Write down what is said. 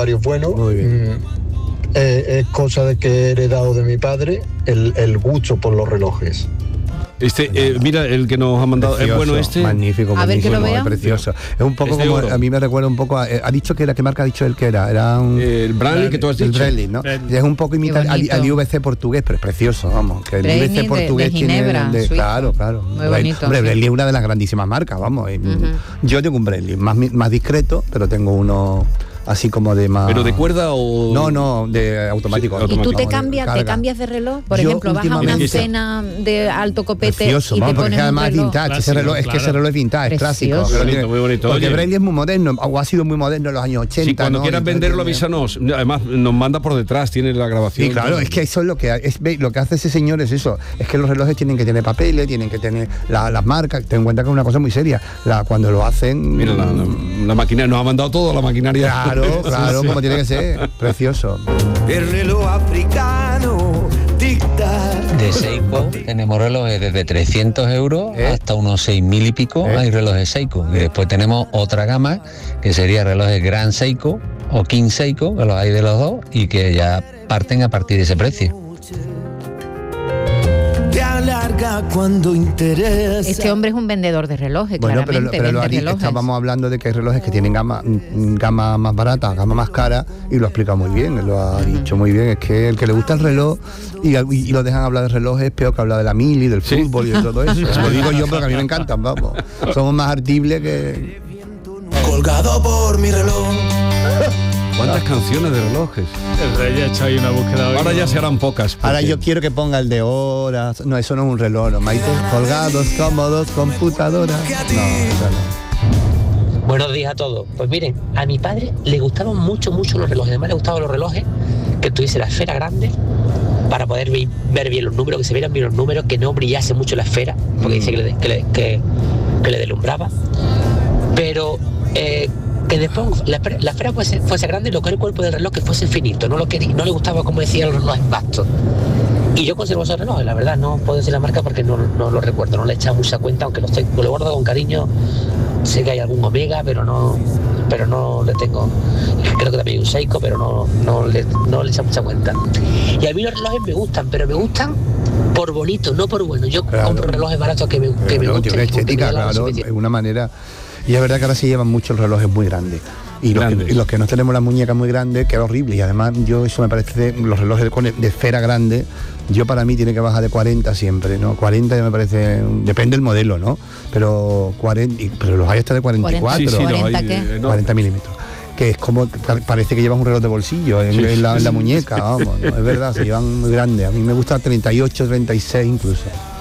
varios buenos. Muy bien. Es cosa de que he heredado de mi padre el gusto por los relojes. Mira, el que nos ha mandado, Precioso, es bueno magnífico, A ver que lo buenísimo, vean. precioso. Es un poco de como, oro. a mí me recuerda un poco ha dicho que era, ¿qué marca ha dicho él que era? Era un... el Branly que tú has el dicho. Breitling, ¿no? Breitling. Es un poco imitar bonito. al IVC portugués, pero es precioso, vamos. Que el Breitling IVC portugués de Ginebra, tiene... Suiza. Claro. Muy bonito, Hombre, sí. Breitling es una de las grandísimas marcas, vamos. Yo tengo un Breitling más discreto, pero tengo uno así como de más... ¿Pero de cuerda o...? No, de automático. Sí, ¿Y tú te Vamos, de cambias carga. de reloj? Por Yo ejemplo, vas a una últimamente- cena de alto copete Precioso, y te vamos, porque pones un además es reloj. vintage, ese Clásico, reloj, es que ese claro. reloj es vintage, es clásico. Precioso. Pero Muy tiene- bonito. Porque Oye. Breitling es muy moderno, o ha sido muy moderno en los años 80. Sí, cuando ¿no? quieras Y entonces venderlo, tiene- avísanos. Además, nos manda por detrás, tiene la grabación. Sí, claro, es que eso es lo que lo que hace ese señor es eso, es que los relojes tienen que tener papeles, tienen que tener las marcas, ten en cuenta que es una cosa muy seria, cuando lo hacen... Mira, la maquinaria, nos ha mandado todo la maquinaria. Claro, como tiene que ser, precioso. El reloj africano dicta. De Seiko tenemos relojes desde 300 euros hasta unos 6.000 y pico. Hay relojes Seiko. Y después tenemos otra gama que sería relojes Gran Seiko o King Seiko, que los hay de los dos y que ya parten a partir de ese precio. Te alarga cuando interesa. Este hombre es un vendedor de relojes, Bueno, pero claramente, lo vende relojes. estábamos hablando de que hay relojes que tienen gama más barata, gama más cara, y lo explica muy bien, él lo ha dicho muy bien, es que el que le gusta el reloj y lo dejan hablar de relojes es peor que hablar de la mili, del fútbol y de todo eso. Lo digo yo porque a mí me encantan, vamos. Somos más artibles que... Colgado por mi reloj. ¿Cuántas canciones de relojes? El rey ha hecho ahí una búsqueda hoy. Ahora ya se harán pocas. Ahora porque- yo quiero que ponga el de horas. No, eso no es un reloj, no, Maite. Colgados, cómodos, computadoras. No, eso no. Buenos días a todos. Pues miren, a mi padre le gustaban mucho los relojes. Además le gustaban los relojes que tuviese la esfera grande para poder ver bien los números, que se vieran bien los números, que no brillase mucho la esfera, porque dice que le deslumbraba. Pero que después la esfera fuese grande y lo que era el cuerpo del reloj que fuese finito. No le gustaba, como decía, los relojes vastos. Y yo conservo esos relojes, la verdad, no puedo decir la marca porque no lo recuerdo, no le he echado mucha cuenta, aunque lo guardo con cariño. Sé que hay algún Omega, pero no le tengo. Creo que también hay un Seiko, pero no le he echado mucha cuenta. Y a mí los relojes me gustan, pero me gustan por bonito, no por bueno. Yo compro relojes baratos que me Tiene gusten. una estética, claro, es una manera. Y es verdad que ahora se llevan muchos relojes muy grandes. Y los que no tenemos las muñecas muy grandes, que es horrible. Y además, eso me parece, los relojes de esfera grande, para mí tiene que bajar de 40 siempre, ¿no? 40 ya me parece, depende del modelo, ¿no? Pero 40, pero los hay hasta de 44, 40 milímetros. Que es como, parece que llevas un reloj de bolsillo en la muñeca, vamos, ¿no? Es verdad, se llevan muy grandes. A mí me gusta 38, 36 incluso.